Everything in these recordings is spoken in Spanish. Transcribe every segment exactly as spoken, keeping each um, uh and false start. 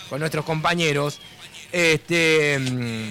con nuestros compañeros, este,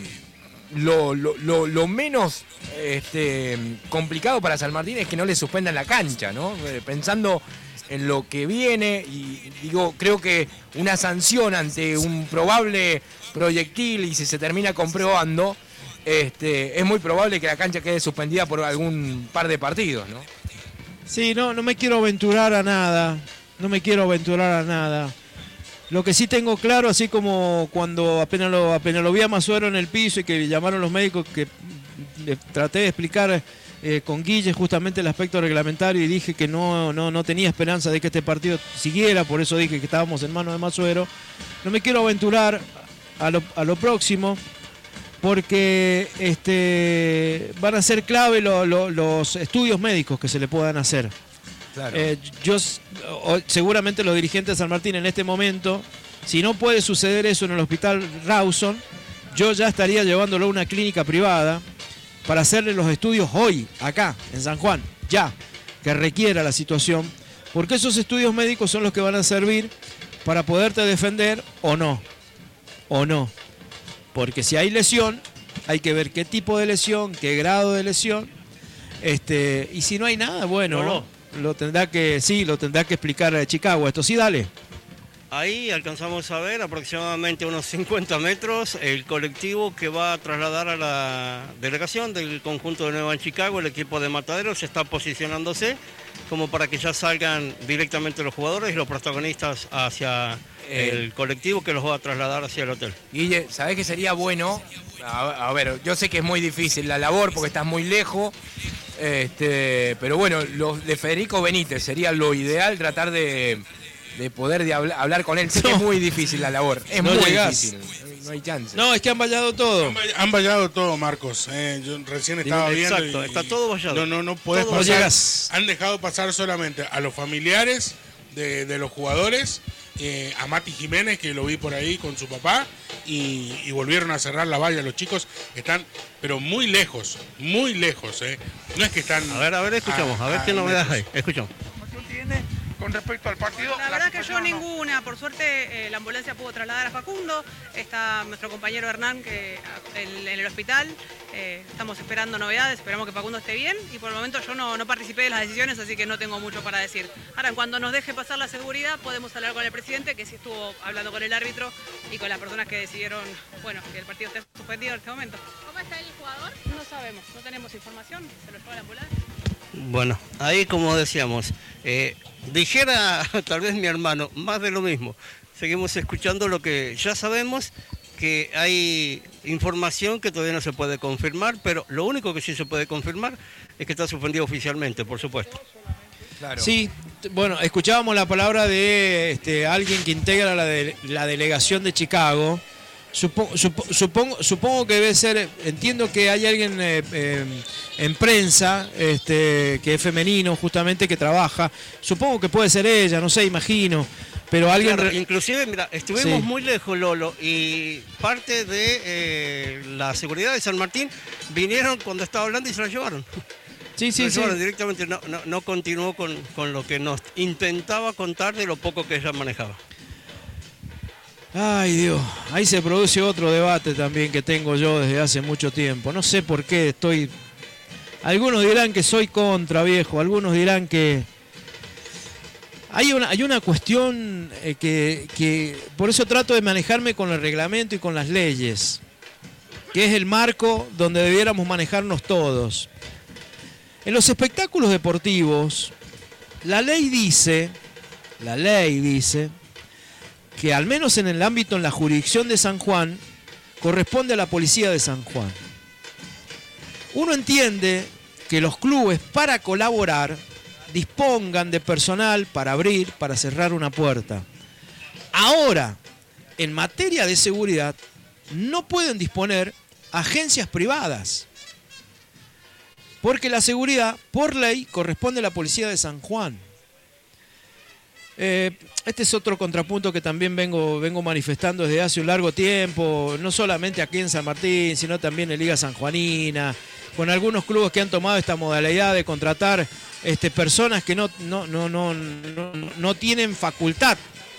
lo, lo, lo, lo menos este, complicado para San Martín es que no le suspendan la cancha, ¿no? Pensando en lo que viene, y digo, creo que una sanción ante un probable proyectil, y si se termina comprobando, este, es muy probable que la cancha quede suspendida por algún par de partidos, ¿no? Sí, no, no me quiero aventurar a nada, no me quiero aventurar a nada. Lo que sí tengo claro, así como cuando apenas lo, apenas lo vi a Masuero en el piso y que llamaron los médicos, que le traté de explicar eh, con Guille justamente el aspecto reglamentario, y dije que no, no, no tenía esperanza de que este partido siguiera, por eso dije que estábamos en manos de Masuero. No me quiero aventurar a lo, a lo próximo, porque este, van a ser clave lo, lo, los estudios médicos que se le puedan hacer. Claro. Eh, yo, o, seguramente los dirigentes de San Martín en este momento, si no puede suceder eso en el hospital Rawson, yo ya estaría llevándolo a una clínica privada para hacerle los estudios hoy, acá, en San Juan, ya, que requiera la situación, porque esos estudios médicos son los que van a servir para poderte defender o no, o no. Porque si hay lesión, hay que ver qué tipo de lesión, qué grado de lesión, este, y si no hay nada, bueno, no, no. lo tendrá que, sí, lo tendrá que explicar a Chicago. Esto sí, dale. Ahí alcanzamos a ver aproximadamente unos cincuenta metros el colectivo que va a trasladar a la delegación del conjunto de Nueva en Chicago. El equipo de Mataderos está posicionándose como para que ya salgan directamente los jugadores y los protagonistas hacia eh, el colectivo que los va a trasladar hacia el hotel. Guille, ¿sabés qué sería bueno? A, a ver, yo sé que es muy difícil la labor porque estás muy lejos, este, pero bueno, los de Federico Benítez sería lo ideal, tratar de... de poder de hablar, hablar con él. Sé no. que es muy difícil la labor, es no muy llegás. difícil, no hay chance. No, es que han vallado todo. Han, han vallado todo, Marcos. Eh, yo recién estaba viendo. Exacto, y, está todo vallado. No, no, no podés todo pasar. No llegas. Han dejado pasar solamente a los familiares de, de los jugadores, eh, a Mati Jiménez, que lo vi por ahí con su papá, y, y volvieron a cerrar la valla. Los chicos están, pero muy lejos, muy lejos. Eh. No es que están. A ver, a ver, escuchamos, a, a ver a, qué novedades hay. Escuchamos. Con respecto al partido, la verdad que yo ninguna, por suerte eh, la ambulancia pudo trasladar a Facundo, está nuestro compañero Hernán que el, en el hospital, eh, estamos esperando novedades, esperamos que Facundo esté bien, y por el momento yo no, no participé de las decisiones, así que no tengo mucho para decir. Ahora, cuando nos deje pasar la seguridad, podemos hablar con el presidente, que sí estuvo hablando con el árbitro y con las personas que decidieron, bueno, que el partido esté suspendido en este momento. ¿Cómo está el jugador? No sabemos, no tenemos información, se lo lleva la ambulancia. Bueno, ahí como decíamos, eh, dijera tal vez mi hermano, más de lo mismo. Seguimos escuchando lo que ya sabemos, que hay información que todavía no se puede confirmar, pero lo único que sí se puede confirmar es que está suspendido oficialmente, por supuesto. Claro. Sí, bueno, escuchábamos la palabra de este, alguien que integra la, de, la delegación de Chicago. Supongo, supongo, supongo que debe ser, entiendo que hay alguien eh, eh, en prensa este, que es femenino justamente, que trabaja, supongo que puede ser ella, no sé, imagino, pero alguien... Claro, inclusive, mira, estuvimos sí. muy lejos, Lolo, y parte de eh, la seguridad de San Martín vinieron cuando estaba hablando y se la llevaron. Sí, sí, sí. Directamente no, no, no continuó con, con lo que nos intentaba contar de lo poco que ella manejaba. Ay, Dios, ahí se produce otro debate también que tengo yo desde hace mucho tiempo. No sé por qué estoy... Algunos dirán que soy contra, viejo, algunos dirán que... Hay una, hay una cuestión eh, que, que... Por eso trato de manejarme con el reglamento y con las leyes, que es el marco donde debiéramos manejarnos todos. En los espectáculos deportivos, la ley dice, la ley dice... que al menos en el ámbito, en la jurisdicción de San Juan, corresponde a la policía de San Juan. Uno entiende que los clubes, para colaborar, dispongan de personal para abrir, para cerrar una puerta. Ahora, en materia de seguridad, no pueden disponer agencias privadas, porque la seguridad, por ley, corresponde a la policía de San Juan. Eh, este es otro contrapunto que también vengo, vengo manifestando desde hace un largo tiempo, no solamente aquí en San Martín, sino también en Liga Sanjuanina, con algunos clubes que han tomado esta modalidad de contratar este, personas que no, no, no, no, no, no tienen facultad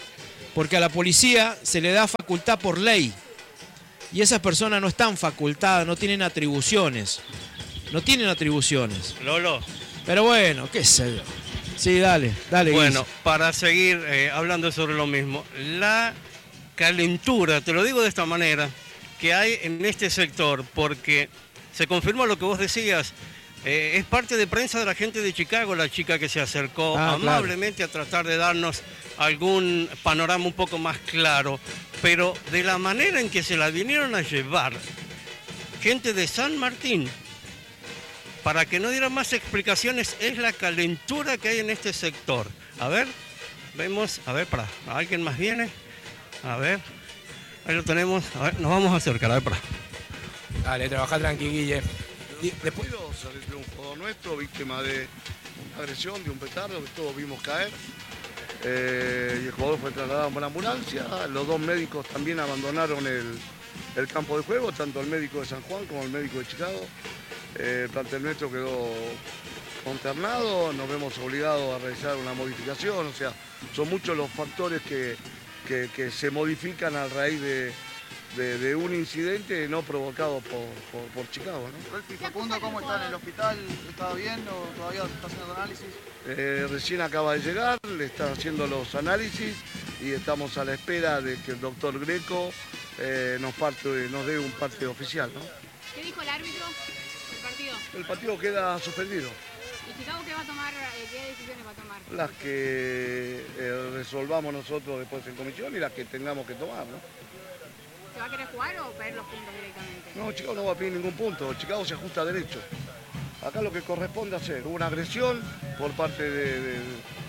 porque a la policía se le da facultad por ley. Y esas personas no están facultadas, no tienen atribuciones. No tienen atribuciones. Lolo. Pero bueno, qué sé yo. Sí, dale, dale. Bueno, Guis. para seguir eh, hablando sobre lo mismo, la calentura, te lo digo de esta manera, que hay en este sector, porque se confirma lo que vos decías, eh, es parte de prensa de la gente de Chicago, la chica que se acercó Ah, amablemente claro. a tratar de darnos algún panorama un poco más claro, pero de la manera en que se la vinieron a llevar, gente de San Martín, para que no diera más explicaciones, es la calentura que hay en este sector. A ver, vemos, a ver, para, ¿alguien más viene? A ver, ahí lo tenemos, a ver, nos vamos a acercar, a ver, para. Dale, trabajá tranqui, Guille. Y después, Salió de un jugador nuestro, víctima de una agresión, de un petardo que todos vimos caer. Eh, y el jugador fue trasladado por ambulancia. Los dos médicos también abandonaron el, el campo de juego, tanto el médico de San Juan como el médico de Chicago. Eh, el plantel nuestro quedó consternado, nos vemos obligados a realizar una modificación, o sea, son muchos los factores que, que, que se modifican a raíz de, de, de un incidente no provocado por, por, por Chicago, ¿no? Facundo, ¿cómo está en el hospital? ¿Está bien o todavía está haciendo análisis? Eh, recién acaba de llegar, le están haciendo los análisis y estamos a la espera de que el doctor Greco eh, nos, parte, nos dé un parte oficial, ¿no? ¿Qué dijo el árbitro del partido? El partido queda suspendido. ¿Y Chicago qué va a tomar, eh, qué decisiones va a tomar? Las que eh, resolvamos nosotros después en comisión y las que tengamos que tomar, ¿no? ¿Se va a querer jugar o pedir los puntos directamente? No, Chicago no va a pedir ningún punto, Chicago se ajusta a derecho. Acá lo que corresponde hacer, hubo una agresión por parte de, de,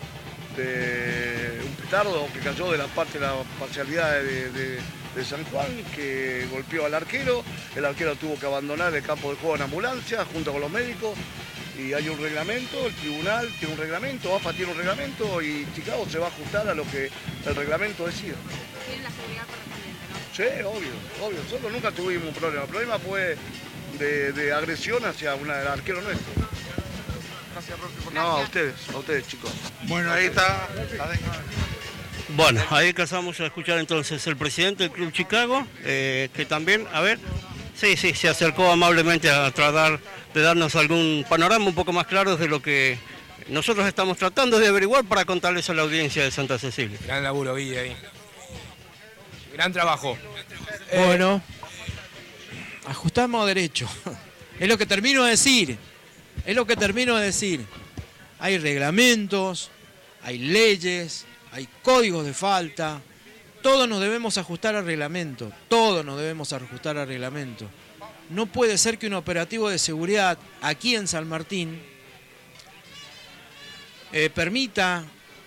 de un petardo que cayó de la parte de la parcialidad de, de, de San Juan, que golpeó al arquero, el arquero tuvo que abandonar el campo de juego en ambulancia junto con los médicos, y hay un reglamento, el tribunal tiene un reglamento, A F A tiene un reglamento, y Chicago se va a ajustar a lo que el reglamento decida. Tienen la seguridad correspondiente, ¿no? Sí, obvio, obvio, nosotros nunca tuvimos un problema, el problema fue de, de agresión hacia una del arquero nuestro. Gracias, profe. No, a ustedes, a ustedes, chicos. Bueno, ahí está. Bueno, ahí alcanzamos a escuchar entonces el presidente del Club Chicago, eh, que también, a ver, sí, sí, se acercó amablemente a tratar de darnos algún panorama un poco más claro de lo que nosotros estamos tratando de averiguar para contarles a la audiencia de Santa Cecilia. gran laburo, Guille, ahí. Gran trabajo. Bueno, ajustamos derecho. Es lo que termino de decir. Es lo que termino de decir. Hay reglamentos, hay leyes, hay códigos de falta. Todos nos debemos ajustar al reglamento. Todos nos debemos ajustar al reglamento. No puede ser que un operativo de seguridad aquí en San Martín eh, permita,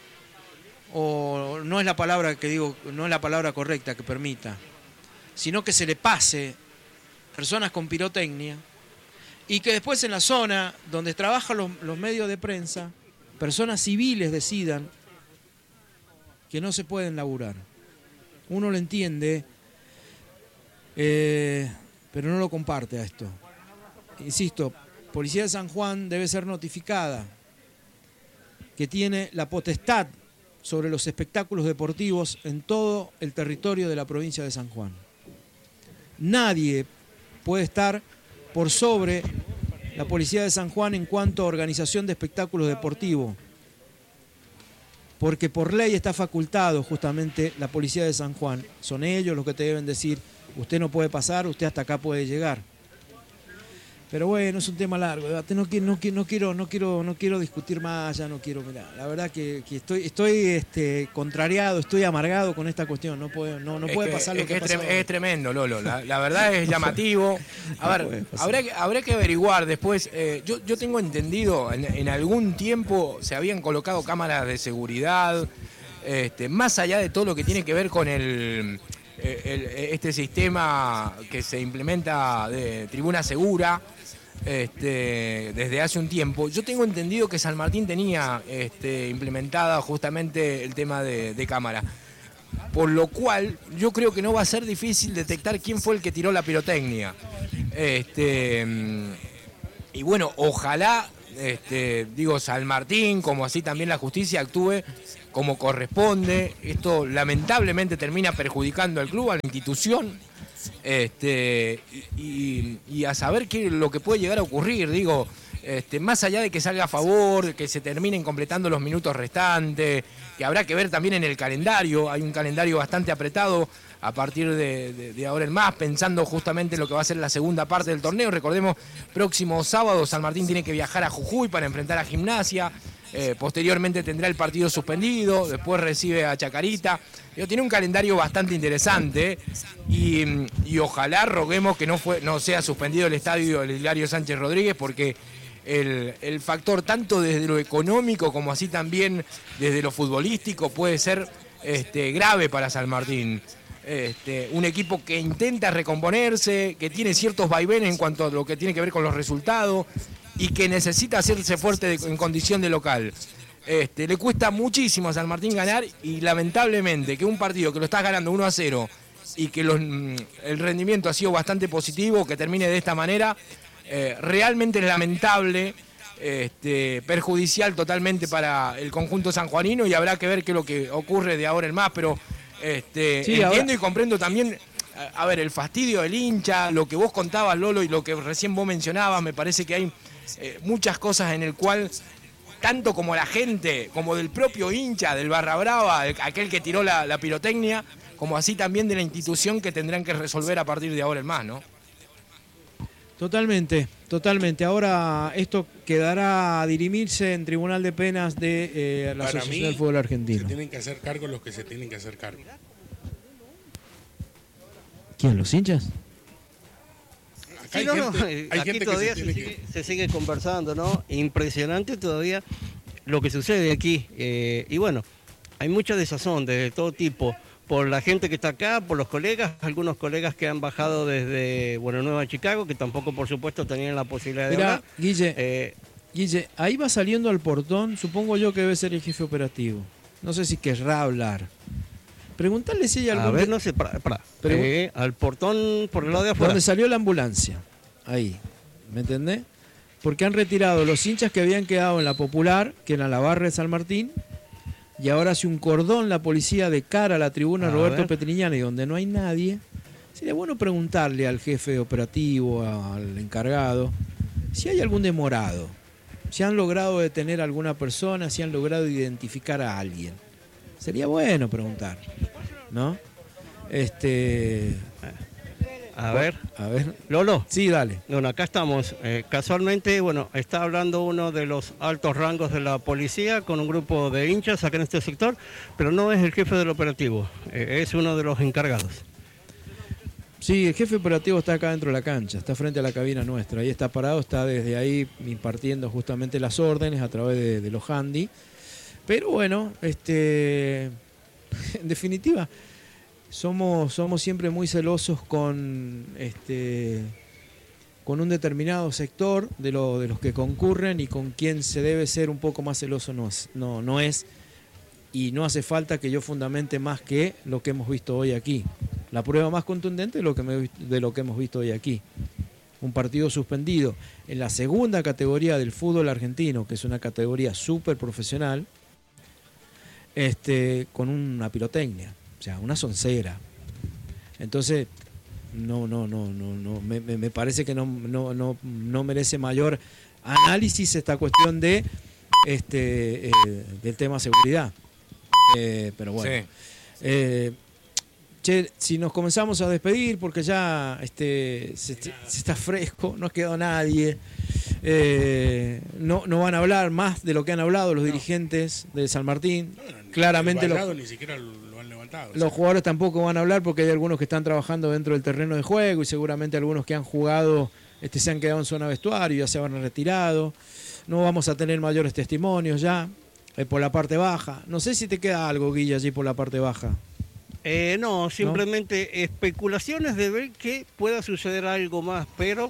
o no es la palabra que digo, no es la palabra correcta que permita, sino que se le pase personas con pirotecnia y que después en la zona donde trabajan los, los medios de prensa, personas civiles decidan que no se pueden laburar. Uno lo entiende, eh, pero no lo comparte a esto. Insisto, Policía de San Juan debe ser notificada, que tiene la potestad sobre los espectáculos deportivos en todo el territorio de la provincia de San Juan. Nadie puede estar por sobre la Policía de San Juan en cuanto a organización de espectáculos deportivos, porque por ley está facultado justamente la Policía de San Juan. Son ellos los que te deben decir, usted no puede pasar, usted hasta acá puede llegar. Pero bueno, es un tema largo, no quiero, no quiero, no quiero, no quiero, no quiero discutir más, ya no quiero, mirá, la verdad que, que estoy, estoy este, contrariado, estoy amargado con esta cuestión, no puede, no, no puede que, pasar lo es que, que ha es, pasado. es tremendo, Lolo, la, la verdad es llamativo. A No puede ver, pasar. habrá, que- habrá que averiguar después, eh, yo, yo tengo entendido, en, en algún tiempo se habían colocado cámaras de seguridad, este, más allá de todo lo que tiene que ver con el... El, este sistema que se implementa de tribuna segura este, desde hace un tiempo. Yo tengo entendido que San Martín tenía este, implementada justamente el tema de, de cámara. Por lo cual yo creo que no va a ser difícil detectar quién fue el que tiró la pirotecnia. Este, y bueno, ojalá este, digo, San Martín, como así también la justicia, actúe como corresponde. Esto lamentablemente termina perjudicando al club, a la institución, este, y, y a saber qué lo que puede llegar a ocurrir, digo, este, más allá de que salga a favor, que se terminen completando los minutos restantes, que habrá que ver también en el calendario, hay un calendario bastante apretado a partir de, de, de ahora en más, pensando justamente en lo que va a ser la segunda parte del torneo. Recordemos, próximo sábado San Martín tiene que viajar a Jujuy para enfrentar a Gimnasia, eh, posteriormente tendrá el partido suspendido, después recibe a Chacarita. Digo, tiene un calendario bastante interesante y, y ojalá roguemos que no, fue, no sea suspendido el estadio del Hilario Sánchez Rodríguez, porque el, el factor tanto desde lo económico como así también desde lo futbolístico puede ser este, grave para San Martín. Este, un equipo que intenta recomponerse, que tiene ciertos vaivenes en cuanto a lo que tiene que ver con los resultados y que necesita hacerse fuerte de, en condición de local. Este, le cuesta muchísimo a San Martín ganar y lamentablemente que un partido que lo estás ganando uno a cero y que los, el rendimiento ha sido bastante positivo, que termine de esta manera, eh, realmente es lamentable, este, perjudicial totalmente para el conjunto sanjuanino, y habrá que ver qué es lo que ocurre de ahora en más, pero Este, sí, entiendo ahora... y comprendo también, a, a ver, el fastidio del hincha, lo que vos contabas, Lolo, y lo que recién vos mencionabas. Me parece que hay eh, muchas cosas en el cual, tanto como la gente, como del propio hincha, del Barra Brava, el, aquel que tiró la, la pirotecnia, como así también de la institución, que tendrán que resolver a partir de ahora en más, ¿no? Totalmente, totalmente. Ahora esto quedará a dirimirse en Tribunal de Penas de eh, la Para Asociación mí, del Fútbol Argentino. Se tienen que hacer cargo los que se tienen que hacer cargo. ¿Quién, los hinchas? Sí, hay no, gente, no, hay aquí gente todavía se, se, sigue, que... se sigue conversando, ¿no? Impresionante todavía lo que sucede aquí. Eh, y bueno, hay mucha desazón de todo tipo. Por la gente que está acá, por los colegas, algunos colegas que han bajado desde bueno, Nueva Chicago, que tampoco, por supuesto, tenían la posibilidad de Mirá, hablar. Guille, eh, Guille, ahí va saliendo al portón, supongo yo que debe ser el jefe operativo. No sé si querrá hablar. Preguntarle si hay algún... A ver, no sé, para, para. Eh, al portón por el lado de afuera. Donde salió la ambulancia, ahí, ¿me entendés? Porque han retirado los hinchas que habían quedado en la Popular, que era la barra de San Martín, y ahora hace un cordón la policía de cara a la tribuna a Roberto ver. Petrignani, donde no hay nadie. Sería bueno preguntarle al jefe operativo, al encargado, si hay algún demorado, si han logrado detener a alguna persona, si han logrado identificar a alguien. Sería bueno preguntar, ¿no? Este... A ver, a ver. Lolo. Sí, dale. Bueno, acá estamos. Eh, casualmente, bueno, está hablando uno de los altos rangos de la policía con un grupo de hinchas acá en este sector, pero no es el jefe del operativo, eh, es uno de los encargados. Sí, el jefe operativo está acá dentro de la cancha, está frente a la cabina nuestra, ahí está parado, está desde ahí impartiendo justamente las órdenes a través de, de los handy. Pero bueno, este, en definitiva... Somos, somos siempre muy celosos con, este, con un determinado sector de, lo, de los que concurren, y con quien se debe ser un poco más celoso no es, no, no es, y no hace falta que yo fundamente más que lo que hemos visto hoy aquí. La prueba más contundente de lo que, me, de lo que hemos visto hoy aquí. Un partido suspendido en la segunda categoría del fútbol argentino, que es una categoría súper profesional, este, con una pirotecnia. O sea, una soncera. Entonces, no, no, no, no, no. Me, me parece que no, no, no, no merece mayor análisis esta cuestión de este eh, del tema seguridad. Eh, pero bueno. Sí. Eh, che, si nos comenzamos a despedir, porque ya este se, se está fresco, no ha quedado nadie. Eh, no, no van a hablar más de lo que han hablado los no. dirigentes de San Martín. No, no, Claramente lo, ni siquiera lo han levantado. Los o sea. jugadores tampoco van a hablar, porque hay algunos que están trabajando dentro del terreno de juego, y seguramente algunos que han jugado este, se han quedado en zona vestuario, ya se van retirado. No vamos a tener mayores testimonios ya eh, por la parte baja. No sé si te queda algo, Guilla, allí por la parte baja. Eh, no, simplemente ¿No? especulaciones de ver que pueda suceder algo más, pero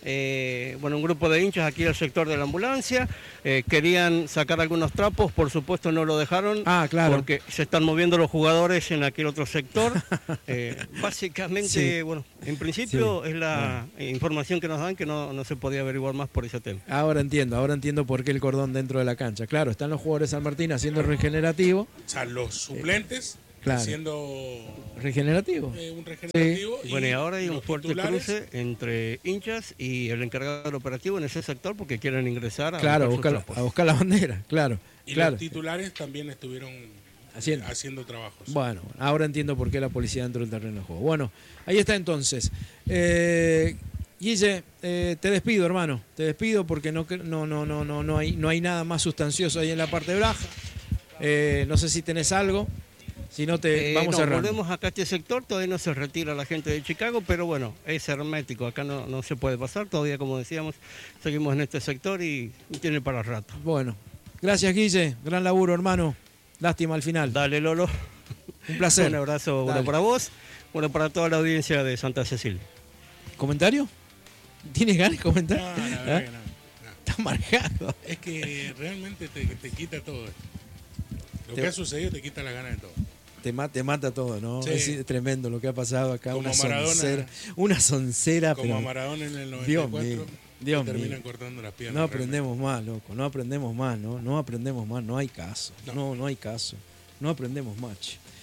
eh, bueno, un grupo de hinchas aquí del sector de la ambulancia, eh, querían sacar algunos trapos, por supuesto no lo dejaron, ah, claro. porque se están moviendo los jugadores en aquel otro sector. Eh, básicamente, sí. bueno, en principio sí. es la bueno. información que nos dan, que no, no se podía averiguar más por ese tema. Ahora entiendo, ahora entiendo por qué el cordón dentro de la cancha. Claro, están los jugadores de San Martín haciendo el regenerativo. O sea, los suplentes eh, claro. haciendo... ¿Regenerativo? Eh, un regenerativo. Sí. Y bueno, y ahora hay un fuerte titulares. cruce entre hinchas y el encargado del operativo en ese sector porque quieren ingresar a, claro, buscar, a buscar la bandera, claro. Y claro. los titulares también estuvieron haciendo, haciendo trabajos. Bueno, ahora entiendo por qué la policía dentro del terreno de juego. Bueno, ahí está entonces. Eh, Guille, eh, te despido, hermano. Te despido porque no, no, no, no, no, no, hay, no hay nada más sustancioso ahí en la parte baja. Eh, no sé si tenés algo. Si no, te eh, vamos no, cerrando. Volvemos acá a este sector, todavía no se retira la gente de Chicago, pero bueno, es hermético, acá no, no se puede pasar, todavía como decíamos, seguimos en este sector y, y tiene para rato. Bueno, gracias Guille, gran laburo hermano, lástima al final. Dale Lolo. Un placer. Un abrazo, bueno para vos, bueno para toda la audiencia de Santa Cecilia. ¿Comentario? ¿Tienes ganas de comentar? No, la verdad ¿Eh? que no, no. Está marcado. Es que realmente te, te quita todo esto. Lo Te... que ha sucedido te quita la gana de todo. Te mata, te mata todo, ¿no? Sí. Es tremendo lo que ha pasado acá. Como una Maradona, soncera. Una soncera, como pero... a Maradona en el noventa y cuatro. Dios mío. Dios terminan mío. cortando las piernas. No aprendemos más, loco. No aprendemos más, ¿no? No aprendemos más. No hay caso. No, no, no hay caso. No aprendemos más.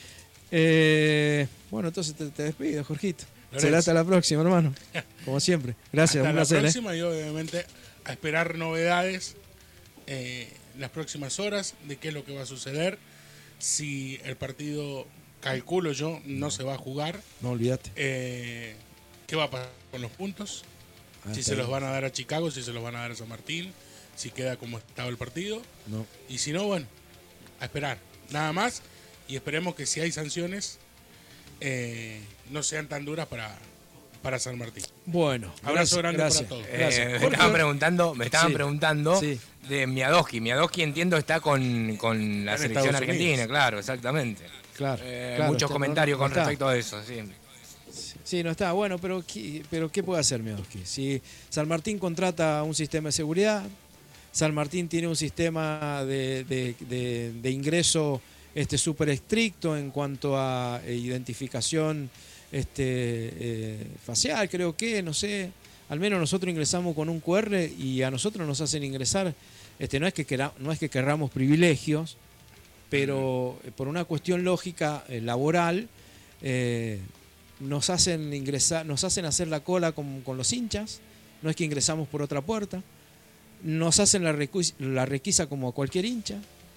Eh, bueno, entonces te, te despido, Jorgito. Lorenzo. Será hasta la próxima, hermano. Como siempre. Gracias. Hasta un la placer, próxima ¿eh? y obviamente a esperar novedades eh, las próximas horas de qué es lo que va a suceder. Si el partido, calculo yo, no se va a jugar. No olvídate. Eh, ¿Qué va a pasar con los puntos? Ah, si se los van a dar a Chicago, si se los van a dar a San Martín, si queda como estaba el partido. No. Y si no, bueno, a esperar. Nada más. Y esperemos que si hay sanciones, eh, no sean tan duras para, para San Martín. Bueno, abrazo gracias, grande gracias, para todos. Eh, gracias. me estaban preguntando, me estaban Sí, preguntando sí. de Miadoski. Miadoski entiendo está con, con la En selección Estados argentina, Unidos. claro, exactamente. Claro, Eh, claro, muchos está- comentarios no- no con está. respecto a eso, sí. Sí, no está. Bueno, pero ¿qué, pero ¿qué puede hacer Miadoski? Si San Martín contrata un sistema de seguridad, San Martín tiene un sistema de, de, de, de ingreso este súper estricto en cuanto a eh, identificación este, eh, facial, creo que, no sé. Al menos nosotros ingresamos con un cu erre y a nosotros nos hacen ingresar. Este, no es que quera- no es que querramos privilegios, pero eh, por una cuestión lógica eh, laboral eh, nos hacen ingresar, nos hacen hacer la cola con, con los hinchas. No es que ingresamos por otra puerta. Nos hacen la, recu- la requisa como a cualquier hincha.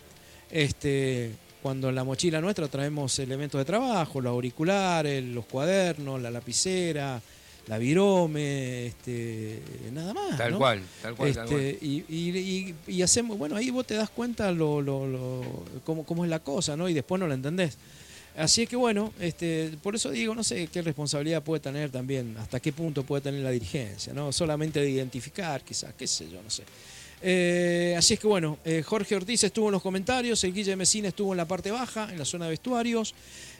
Este, cuando en la mochila nuestra traemos elementos de trabajo, los auriculares, los cuadernos, la lapicera, la virome, este, nada más. Tal ¿no? cual, tal cual, Este, tal cual. Y, y- y- y hacemos, bueno, ahí vos te das cuenta lo, lo, lo- cómo, cómo es la cosa, ¿no? Y después no la entendés. Así es que bueno, este, por eso digo, no sé qué responsabilidad puede tener también, hasta qué punto puede tener la dirigencia, ¿no? Solamente de identificar, quizás, qué sé yo, no sé. Eh, así es que bueno, eh, Jorge Ortiz estuvo en los comentarios, el Guille Mesina estuvo en la parte baja, en la zona de vestuarios.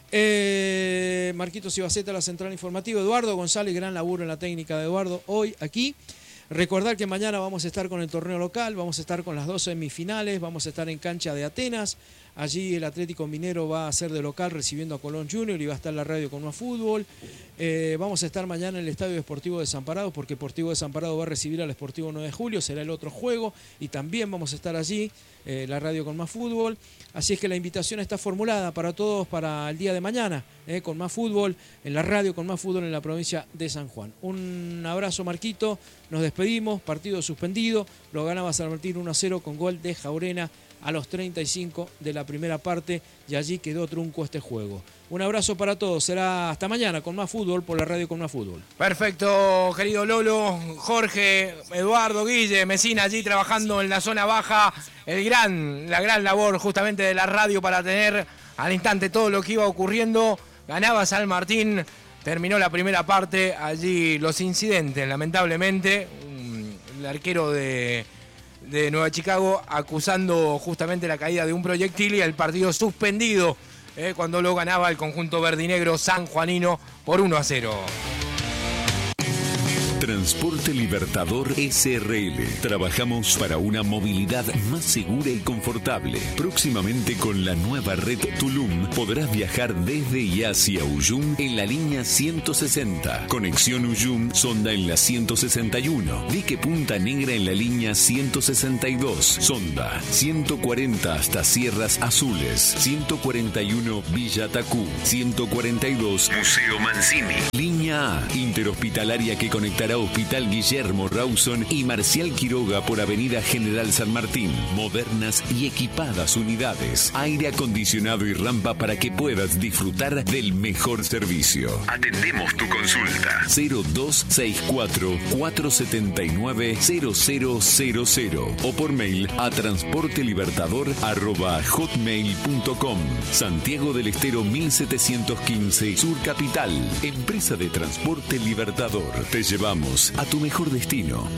Eh, Marquitos Ibaceta, la central informativa. Eduardo González, gran laburo en la técnica de Eduardo hoy aquí. Recordar que mañana vamos a estar con el torneo local, vamos a estar con las dos semifinales, vamos a estar en cancha de Atenas. Allí el Atlético Minero va a ser de local recibiendo a Colón Junior y va a estar la radio con más fútbol. Eh, vamos a estar mañana en el Estadio Deportivo Desamparado porque Deportivo Desamparado va a recibir al Sportivo nueve de julio, será el otro juego y también vamos a estar allí, eh, la radio con más fútbol. Así es que la invitación está formulada para todos para el día de mañana, eh, con más fútbol, en la radio con más fútbol en la provincia de San Juan. Un abrazo Marquito, nos despedimos, partido suspendido, lo ganaba San Martín uno a cero con gol de Jaurena a los treinta y cinco de la primera parte y allí quedó trunco este juego. Un abrazo para todos, será hasta mañana con más fútbol por la radio con más fútbol. Perfecto, querido Lolo, Jorge, Eduardo, Guille, Mesina allí trabajando en la zona baja, el gran, la gran labor justamente de la radio para tener al instante todo lo que iba ocurriendo. Ganaba San Martín, terminó la primera parte, allí los incidentes, lamentablemente, el arquero de... de Nueva Chicago acusando justamente la caída de un proyectil y el partido suspendido eh, cuando lo ganaba el conjunto verdinegro sanjuanino por uno a cero. Transporte Libertador S R L. Trabajamos para una movilidad más segura y confortable. Próximamente con la nueva red Tulum podrás viajar desde y hacia Uyum en la línea ciento sesenta. Conexión Uyum Sonda en la ciento sesenta y uno. Dique Punta Negra en la línea ciento sesenta y dos. Sonda ciento cuarenta hasta Sierras Azules. ciento cuarenta y uno Villa Tacú. ciento cuarenta y dos Museo Mancini. Línea A interhospitalaria que conectará Hospital Guillermo Rawson y Marcial Quiroga por Avenida General San Martín. Modernas y equipadas unidades. Aire acondicionado y rampa para que puedas disfrutar del mejor servicio. Atendemos tu consulta. cero dos seis cuatro, cuatro siete nueve, cero cero cero cero o por mail a transportelibertador arroba hotmail punto com. Santiago del Estero mil setecientos quince Sur Capital. Empresa de Transporte Libertador. Te llevamos a tu mejor destino.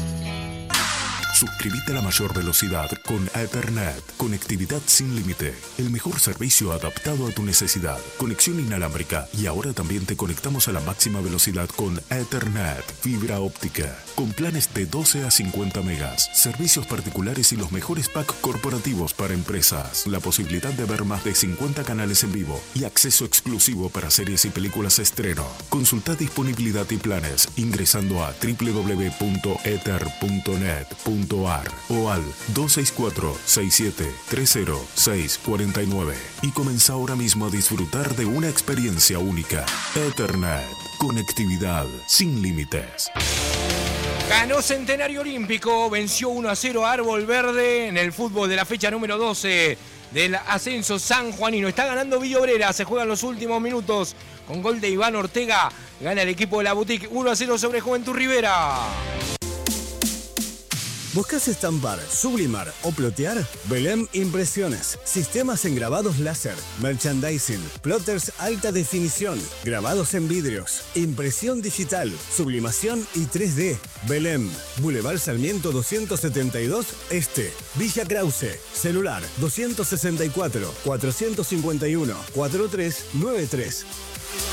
Suscríbete a la mayor velocidad con Ethernet. Conectividad sin límite. El mejor servicio adaptado a tu necesidad. Conexión inalámbrica. Y ahora también te conectamos a la máxima velocidad con Ethernet. Fibra óptica. Con planes de doce a cincuenta megas. Servicios particulares y los mejores packs corporativos para empresas. La posibilidad de ver más de cincuenta canales en vivo. Y acceso exclusivo para series y películas estreno. Consulta disponibilidad y planes ingresando a doble u doble u doble u punto ether punto net punto ar o al dos seis cuatro, seis siete tres cero, seis cuatro nueve y comienza ahora mismo a disfrutar de una experiencia única. Ethernet, conectividad sin límites. Ganó Centenario Olímpico, venció uno a cero a Árbol Verde en el fútbol de la fecha número doce del ascenso sanjuanino. Está ganando Villa Obrera, se juegan los últimos minutos con gol de Iván Ortega. Gana el equipo de la Boutique uno a cero sobre Juventud Rivera. ¿Buscas estampar, sublimar o plotear? Belém Impresiones. Sistemas en grabados láser, merchandising, plotters alta definición, grabados en vidrios, impresión digital, sublimación y tres D. Belém. Boulevard Sarmiento doscientos setenta y dos Este. Villa Krause. Celular doscientos sesenta y cuatro, cuatrocientos cincuenta y uno, cuarenta y tres noventa y tres.